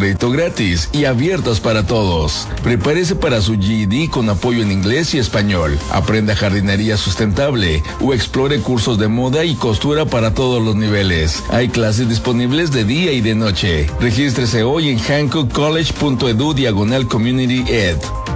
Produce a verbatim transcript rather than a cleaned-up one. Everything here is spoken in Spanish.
crédito gratis y abiertas para todos. Prepárese para su G E D con apoyo en inglés y español. Aprenda jardinería sustentable o explore cursos de moda y costura para todos los niveles. Hay clases disponibles de día y de noche. Regístrese hoy en hancock college punto edu diagonal community ed.